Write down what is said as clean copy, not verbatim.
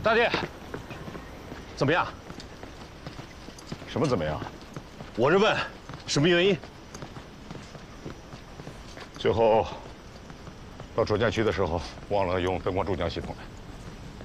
大弟，怎么样？ 什么怎么样？ 我是问，什么原因？ 最后到转降区的时候，忘了用灯光助降系统了。